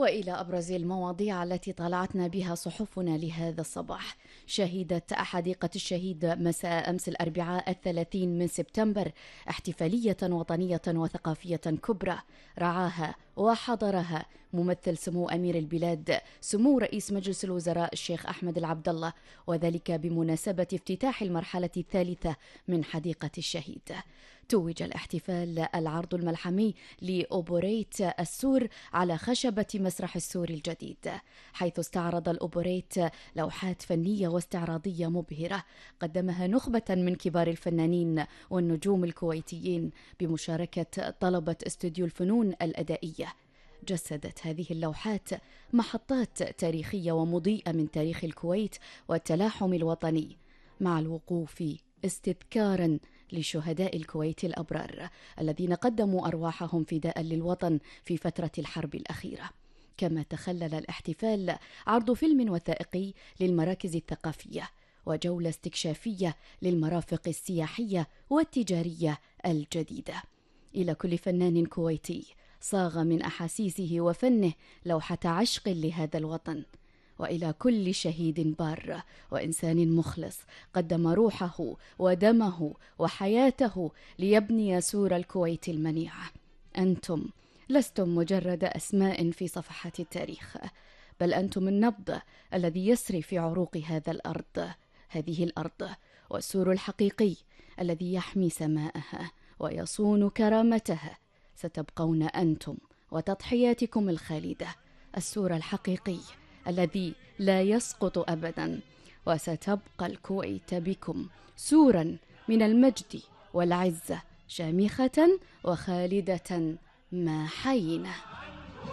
وإلى أبرز المواضيع التي طلعتنا بها صحفنا لهذا الصباح. شهدت حديقة الشهيد مساء أمس الأربعاء 30 من سبتمبر احتفالية وطنية وثقافية كبرى رعاها وحضرها ممثل سمو أمير البلاد سمو رئيس مجلس الوزراء الشيخ أحمد العبد الله، وذلك بمناسبة افتتاح المرحلة الثالثة من حديقة الشهيد. توج الاحتفال العرض الملحمي لأوبوريت السور على خشبة مسرح السور الجديد، حيث استعرض الأوبوريت لوحات فنية واستعراضية مبهرة قدمها نخبة من كبار الفنانين والنجوم الكويتيين بمشاركة طلبة استوديو الفنون الأدائية. جسدت هذه اللوحات محطات تاريخية ومضيئة من تاريخ الكويت والتلاحم الوطني، مع الوقوف استذكارا لشهداء الكويت الأبرار الذين قدموا أرواحهم فداء للوطن في فترة الحرب الأخيرة. كما تخلل الاحتفال عرض فيلم وثائقي للمراكز الثقافية وجولة استكشافية للمرافق السياحية والتجارية الجديدة. إلى كل فنان كويتي صاغ من أحاسيسه وفنه لوحة عشق لهذا الوطن، وإلى كل شهيد بار وإنسان مخلص قدم روحه ودمه وحياته ليبني سور الكويت المنيعة. أنتم لستم مجرد أسماء في صفحات التاريخ، بل أنتم النبض الذي يسري في عروق هذه الأرض، والسور الحقيقي الذي يحمي سماءها ويصون كرامتها. ستبقون أنتم وتضحياتكم الخالدة السور الحقيقي الذي لا يسقط أبدا، وستبقى الكويت بكم سورا من المجد والعزة شامخة وخالدة ما حينا.